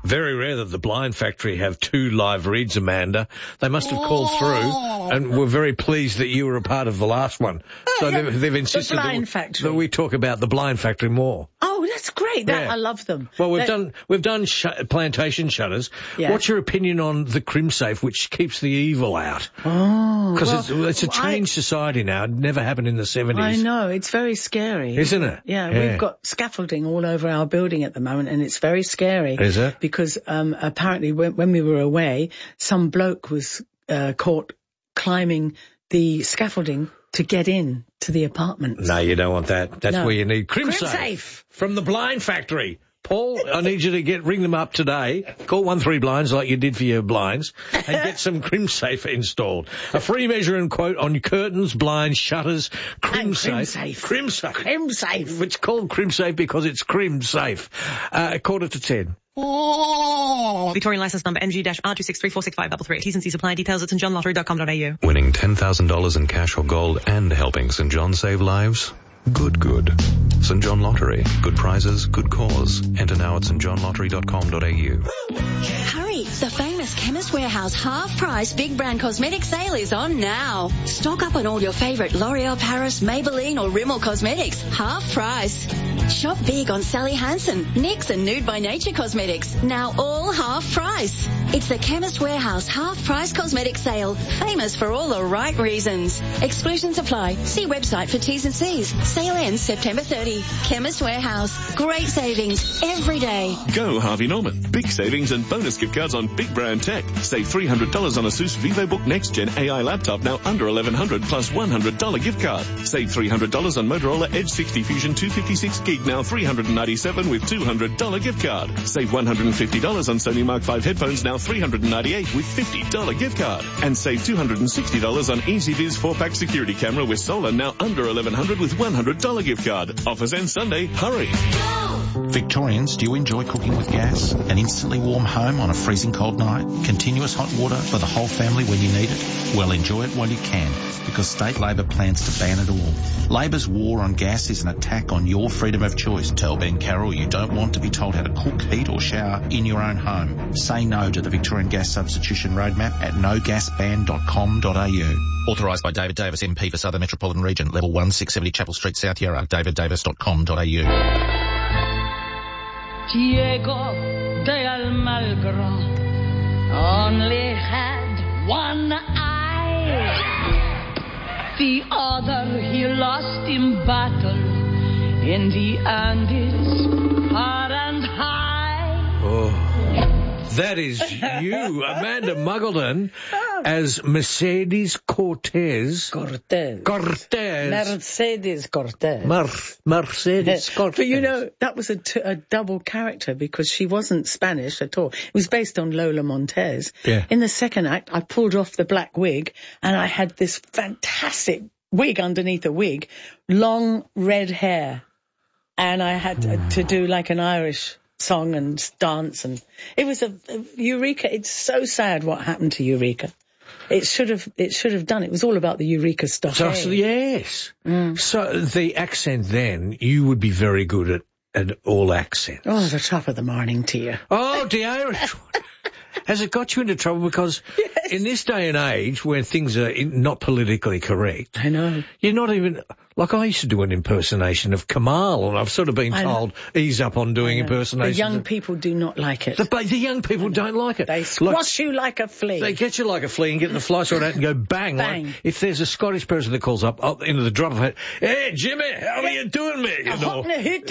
Very rare that the Blind Factory have two live reads, Amanda. They must have called through and were very pleased that you were a part of the last one. Oh, so yeah. they've, they've insisted the Blind that, Factory. that we talk about the Blind Factory more. Oh, that's great. That, Yeah. I love them. Well, we've That- done we've done sh- plantation shutters. Yeah. What's your opinion on the Crimsafe, which keeps the evil out? Oh, Because well, it's, it's a I- changed society now. It never happened in the seventies. I know, it's very scary. Isn't it? Yeah, Yeah. we've got scaffolding all over our building at the moment, and it's very scary. Is it? Because um, apparently when, when we were away, some bloke was uh, caught climbing the scaffolding to get in to the apartment. No, you don't want that. That's No. where you need Crimsafe, Crimsafe. from the Blind Factory. Paul, I need you to get ring them up today. Call one three blinds like you did for your blinds and get some Crimsafe installed. A free measure and quote on curtains, blinds, shutters, Crimsafe. Crimsafe. Crimsafe. Crimsafe. It's called Crimsafe because it's Crimsafe. Uh, quarter to ten. Victorian license number M G R two six three four six five three three. T's and C's apply. Details at st john lottery dot com dot a u. Winning ten thousand dollars in cash or gold and helping St John save lives? Good, good. Saint John Lottery. Good prizes, good cause. Enter now at st john lottery dot com dot a u. Hurry! The famous Chemist Warehouse half-price big brand cosmetic sale is on now. Stock up on all your favourite L'Oreal Paris, Maybelline or Rimmel cosmetics. Half price. Shop big on Sally Hansen, NYX and Nude by Nature cosmetics. Now all half price. It's the Chemist Warehouse half-price cosmetic sale. Famous for all the right reasons. Exclusions apply. See website for T's and C's. Sale ends September thirtieth. Chemist Warehouse. Great savings every day. Go Harvey Norman. Big savings and bonus gift cards on big brand tech. Save three hundred dollars on Asus VivoBook Next Gen A I laptop, now under eleven hundred dollars plus one hundred dollars gift card. Save three hundred dollars on Motorola Edge sixty Fusion two fifty-six gig, now three hundred ninety-seven dollars with two hundred dollars gift card. Save one hundred fifty dollars on Sony Mark five headphones, now three hundred ninety-eight dollars with fifty dollars gift card. And save two hundred sixty dollars on EasyViz four pack security camera with solar, now under eleven hundred dollars with one hundred dollars gift card. Offers end Sunday. Hurry. Victorians, do you enjoy cooking with gas? An instantly warm home on a freezing cold night? Continuous hot water for the whole family when you need it? Well, enjoy it while you can, because State Labor plans to ban it all. Labor's war on gas is an attack on your freedom of choice. Tell Ben Carroll you don't want to be told how to cook, heat or shower in your own home. Say no to the Victorian Gas Substitution Roadmap at no gas ban dot com dot a u. Authorised by David Davis, M P for Southern Metropolitan Region, Level one, six seventy Chapel Street, South Yarra, david davis dot com dot a u. Diego de Almagro only had one eye. The other he lost in battle in the Andes, far and high. Oh. That is you, Amanda Muggleton, as Mercedes Cortez. Cortez. Cortez. Mercedes Cortez. Mer- Mercedes Cortez. But you know, that was a, t- a double character because she wasn't Spanish at all. It was based on Lola Montez. Yeah. In the second act, I pulled off the black wig and I had this fantastic wig underneath the wig, long red hair. And I had to, to do like an Irish song and dance, and it was a, a Eureka. It's so sad what happened to Eureka. It should have, it should have done. It was all about the Eureka stuff. So, so, yes. Mm. So the accent then, you would be very good at, at all accents. Oh, the top of the morning to you. Oh, the Irish one. Has it got you into trouble? Because yes. In this day and age where things are in, not politically correct. I know. You're not even... Like, I used to do an impersonation of Kamal, and I've sort of been told, ease up on doing impersonations. The young people do not like it. The, the young people don't like it. They squash like, you like a flea. They get you like a flea and get the fly sword out and go bang. Bang. Like, if there's a Scottish person that calls up, up into the drop of it, hey, Jimmy, how are you doing, mate? You know.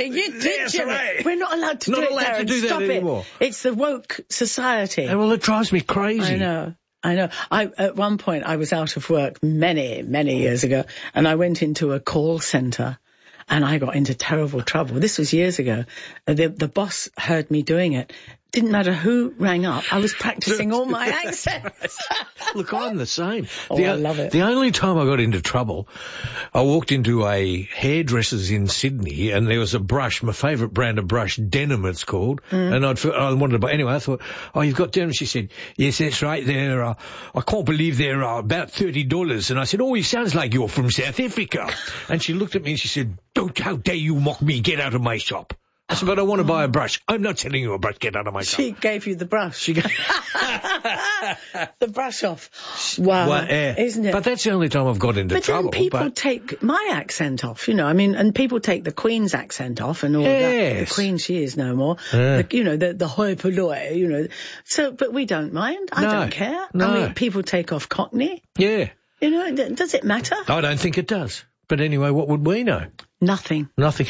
Yes, right. We're not allowed to not do it, allowed Darren. to do that Stop anymore. It. It's the woke society. And, well, it drives me crazy. I know. I know. I, at one point, I was out of work many, many years ago, and I went into a call centre, and I got into terrible trouble. This was years ago. The, the boss heard me doing it. Didn't matter who rang up. I was practising all my accents. Look, I'm the same. Oh, the, I love it. The only time I got into trouble, I walked into a hairdresser's in Sydney, and there was a brush, my favourite brand of brush, Denim it's called, mm. and I'd, I wanted to buy, anyway, I thought, oh, you've got Denim? She said, yes, that's right, they're, uh, I can't believe they're uh, about thirty dollars. And I said, oh, he sounds like you're from South Africa. And she looked at me and she said, don't, how dare you mock me, get out of my shop. I said, but I want to buy a brush. I'm not telling you a brush. Get out of my car. She gave you the brush. She gave... the brush off. Wow. Well, yeah. Isn't it? But that's the only time I've got into but trouble. But then people but... take my accent off, you know. I mean, and people take the Queen's accent off and all yes. that. The Queen, she is no more. Yeah. The, you know, the, the hoi polloi, you know. So, but we don't mind. I no. don't care. No. I mean, people take off Cockney. Yeah. You know, does it matter? I don't think it does. But anyway, what would we know? Nothing. Nothing.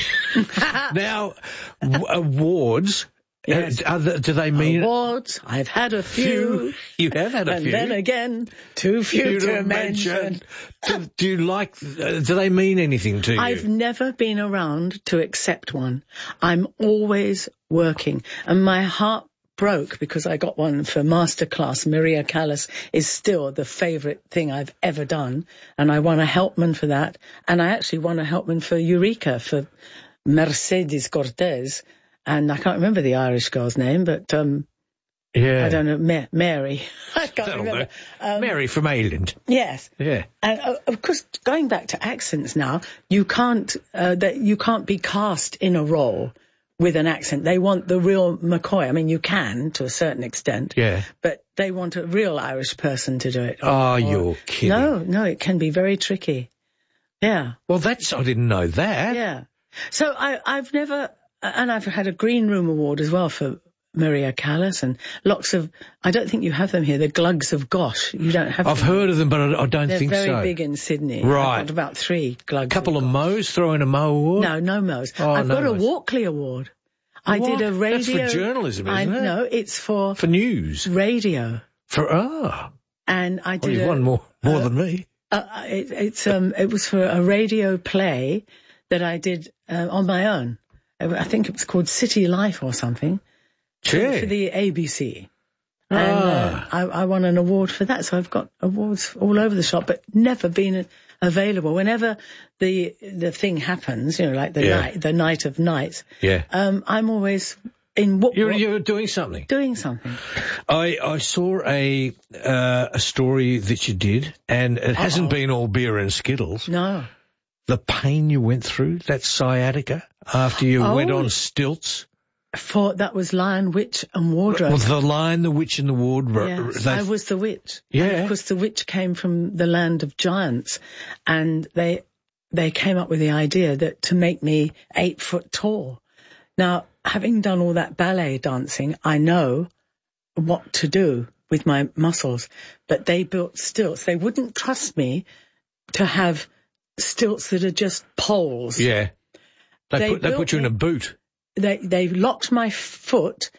Now, w- awards, yes. uh, are the, do they mean... Awards, I've had a few. few. You have had a and few. And then again, too few, few to, to mention. mention. do, do you like... Uh, do they mean anything to you? I've never been around to accept one. I'm always working. And my heart broke because I got one for Masterclass. Maria Callas is still the favourite thing I've ever done. And I won a Helpman for that. And I actually won a Helpman for Eureka, for Mercedes Cortez. And I can't remember the Irish girl's name, but um, yeah, I don't know, Ma- Mary. I can't That'll remember. Um, Mary from Ireland. Yes. Yeah. And uh, of course, going back to accents now, you can't uh, that you can't be cast in a role with an accent. They want the real McCoy. I mean, you can to a certain extent. Yeah. But they want a real Irish person to do it. Oh, you're kidding. No, no, it can be very tricky. Yeah. Well, that's, I didn't know that. Yeah. So I, I've never, and I've had a Green Room Award as well for Maria Callas and lots of, I don't think you have them here, the Glugs of Gosh. You don't have I've them. heard of them, but I, I don't They're think so. They're very big in Sydney. Right. I've got about three Glugs. A couple of, of Moes, throw in a Mo Award? No, no Moes. Oh, I've no got a Moes. Walkley Award. I what? did a radio... That's for journalism, isn't I, it? No, it's for... For news. Radio. For, ah. And I did well, you've a, won more, more uh, than me. Uh, it, it's, um, it was for a radio play that I did uh, on my own. I think it was called City Life or something. Gee. For the A B C. Ah. And uh, I, I won an award for that, so I've got awards all over the shop, but never been available. Whenever the the thing happens, you know, like the yeah. night, the night of nights, yeah. um, I'm always in what you're, you're doing something. Doing something. I I saw a uh, a story that you did, and it Uh-oh. hasn't been all beer and Skittles. No. The pain you went through, that sciatica, after you oh. went on stilts. For that was Lion, Witch and Wardrobe. Well, the Lion, the Witch and the Wardrobe. Yes, I was the witch. Yeah. Because the witch came from the land of giants, and they they came up with the idea that to make me eight foot tall. Now, having done all that ballet dancing, I know what to do with my muscles. But they built stilts. They wouldn't trust me to have stilts that are just poles. Yeah. They, They put, they put you in a boot. They they locked my foot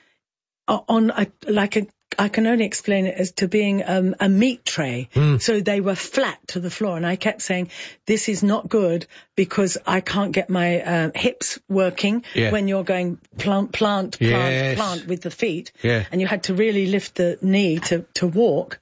on a, like a, I can only explain it as to being um, a meat tray. Mm. So they were flat to the floor, and I kept saying, this is not good because I can't get my uh, hips working yeah. when you're going plant, plant, plant, yes. plant with the feet. Yeah. And you had to really lift the knee to, to walk.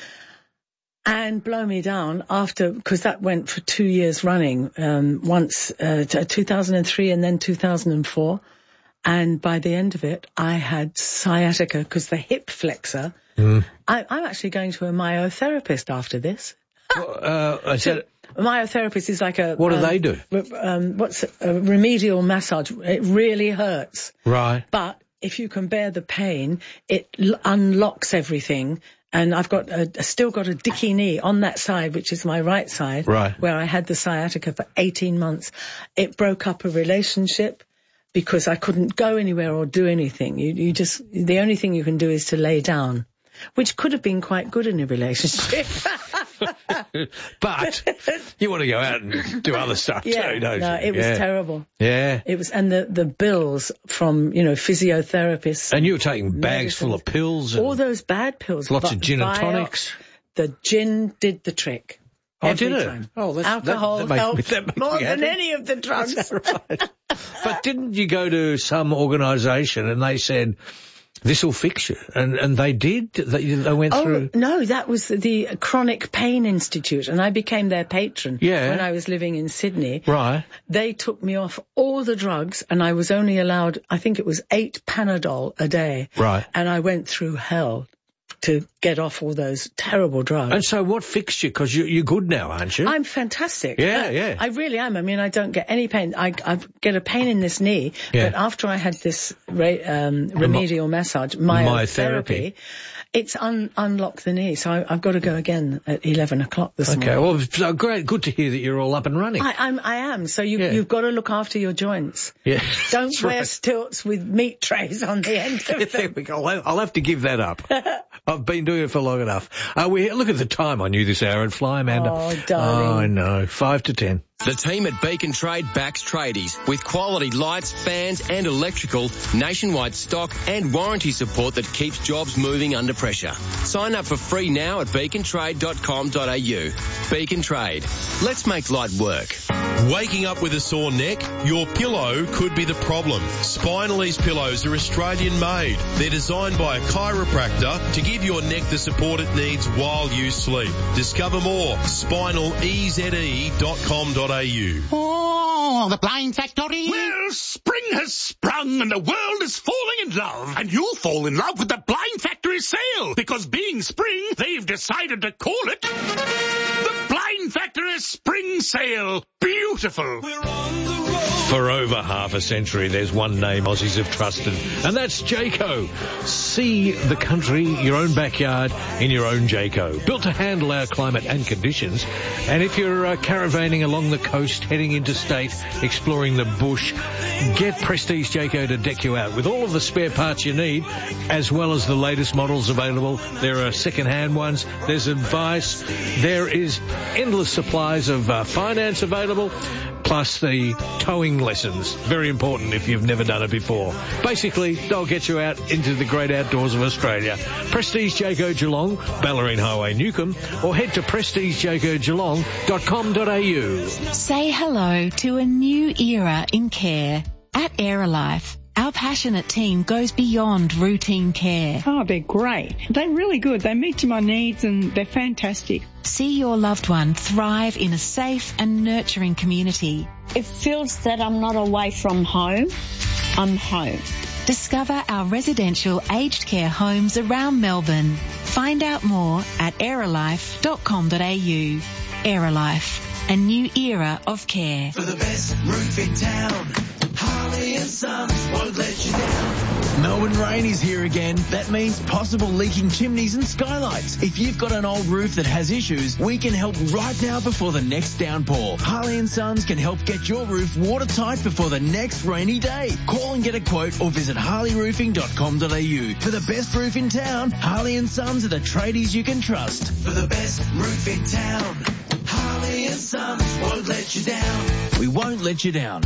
And blow me down after, because that went for two years running, um, once, uh, two thousand three and then two thousand four. And by the end of it, I had sciatica because the hip flexor. Mm. I, I'm actually going to a myotherapist after this. well, uh, I said, a myotherapist is like a... What do um, they do? Um, what's a, a remedial massage. It really hurts. Right. But if you can bear the pain, it l- unlocks everything. And I've got a, I still got a dicky knee on that side, which is my right side, right. where I had the sciatica for eighteen months. It broke up a relationship because I couldn't go anywhere or do anything. You, you just, the only thing you can do is to lay down, which could have been quite good in a relationship. But you want to go out and do other stuff yeah, too, don't no, you? it was yeah. terrible. Yeah. It was, and the, the bills from, you know, physiotherapists. And you were taking bags medicines, full of pills. And all those bad pills. lots of gin and Vioxx. tonics. The gin did the trick. Oh, Every did it? time. Oh, that's, Alcohol that, that helped that makes more me than happy. any of the drugs. That's right. But didn't you go to some organisation and they said, this will fix you? And and they did? They, they went oh, through... no, that was the Chronic Pain Institute, and I became their patron yeah. when I was living in Sydney. Right. They took me off all the drugs, and I was only allowed, I think it was eight Panadol a day. Right. And I went through hell to get off all those terrible drugs. And so what fixed you? Because you, you're good now, aren't you? I'm fantastic. Yeah, I, yeah. I really am. I mean, I don't get any pain. I, I get a pain in this knee, Yeah. but after I had this re, um, remedial massage, myotherapy, it's un, unlocked the knee. So I, I've got to go again at eleven o'clock this Okay, morning. well, so great. Good to hear that you're all up and running. I, I'm, I am. So you, Yeah. you've got to look after your joints. Yeah. Don't That's wear right. stilts with meat trays on the end of them. There we go. I'll I'll have to give that up. I've been doing it for long enough. Uh, we look at the time on you this hour and fly, Amanda. Oh, darling. Oh, I know. Five to ten. The team at Beacon Trade backs tradies with quality lights, fans and electrical, nationwide stock and warranty support that keeps jobs moving under pressure. Sign up for free now at beacon trade dot com dot a u. Beacon Trade. Let's make light work. Waking up with a sore neck? Your pillow could be the problem. Spinalese pillows are Australian made. They're designed by a chiropractor to give your neck the support it needs while you sleep. Discover more. spinal e z e dot com dot a u. Oh, the Blind Factory. Well, spring has sprung and the world is falling in love. And you'll fall in love with the Blind Factory sale. Because being spring, they've decided to call it the Blind Factory Spring Sale. Beautiful. We're on the road. For over half a century, there's one name Aussies have trusted, and that's Jayco. See the country, your own backyard, in your own Jayco. Built to handle our climate and conditions. And if you're uh, caravanning along the coast, heading interstate, exploring the bush, get Prestige Jayco to deck you out with all of the spare parts you need, as well as the latest models available. There are second-hand ones. There's advice. There is endless supplies of uh, finance available, plus the towing lessons. Very important if you've never done it before. Basically, they'll get you out into the great outdoors of Australia. Prestige Jayco Geelong, Ballerine Highway Newcomb, or head to prestige jayco geelong dot com dot a u. Say hello to a new era in care. At Aerolife, our passionate team goes beyond routine care. Oh, they're great. They're really good. They meet my needs and they're fantastic. See your loved one thrive in a safe and nurturing community. It feels that I'm not away from home. I'm home. Discover our residential aged care homes around Melbourne. Find out more at aerolife dot com dot a u. Aerolife, a new era of care. For the best roof in town, Harley and Sons won't let you down. Melbourne rain is here again. That means possible leaking chimneys and skylights. If you've got an old roof that has issues, we can help right now before the next downpour. Harley and Sons can help get your roof watertight before the next rainy day. Call and get a quote or visit harley roofing dot com dot a u. For the best roof in town, Harley and Sons are the tradies you can trust. For the best roof in town, Harley and Sons won't let you down. We won't let you down.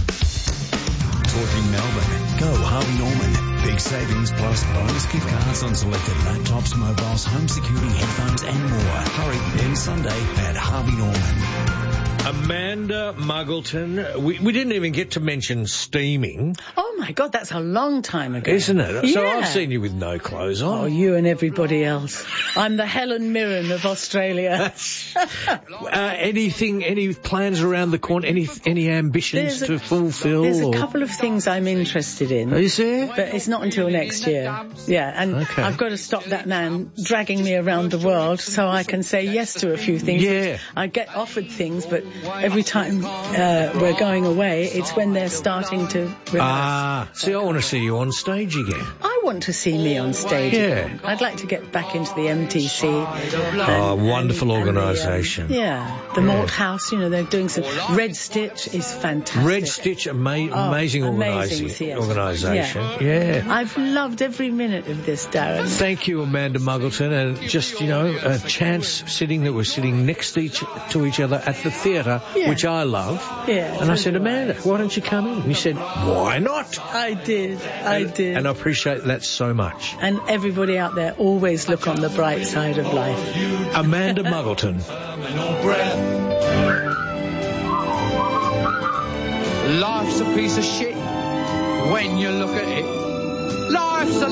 Talking Melbourne. Go Harvey Norman. Big savings plus bonus gift cards on selected laptops, mobiles, home security, headphones and more. Hurry in Sunday at Harvey Norman. Amanda Muggleton. We, we didn't even get to mention steaming. Oh my God, that's a long time ago. Isn't it? Yeah. So I've seen you with no clothes on. Oh, you and everybody else. I'm the Helen Mirren of Australia. uh, anything, any plans around the corner? Any any ambitions There's a- to fulfil? There's a or- couple of things I'm interested in. Is there? But it's not until next year. Yeah, and Okay. I've got to stop that man dragging me around the world so I can say yes to a few things. Yeah. I get offered things, but every time uh, we're going away, it's when they're starting to rehearse. Ah, see, I want to see you on stage again. I want to see me on stage Yeah. again. I'd like to get back into the M T C. Oh, wonderful organisation. Yeah, the Malt House, you know, they're doing some... Red Stitch is fantastic. Red Stitch, ama- Oh, amazing amazing organisi- theatre. organisation. Yeah. Yeah. I've loved every minute of this, Darren. Thank you, Amanda Muggleton, and just, you know, a chance sitting that we're sitting next to each, to each other at the theatre, Yeah. which I love. Yeah. And I said, Amanda, why don't you come in? And you said, why not? I did. I did. And I appreciate that so much. And everybody out there, always look on the bright side of life. Amanda Muggleton. Life's a piece of shit when you look at it.